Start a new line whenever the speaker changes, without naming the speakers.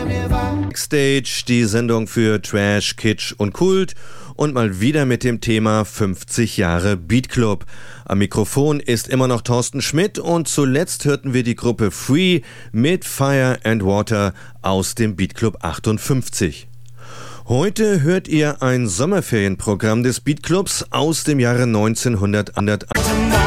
Backstage, die Sendung für Trash, Kitsch und Kult und mal wieder mit dem Thema 50 Jahre Beat Club. Am Mikrofon ist immer noch Thorsten Schmidt und zuletzt hörten wir die Gruppe Free mit Fire and Water aus dem Beat Club 58. Heute hört ihr ein Sommerferienprogramm des Beat Clubs aus dem Jahre 1900.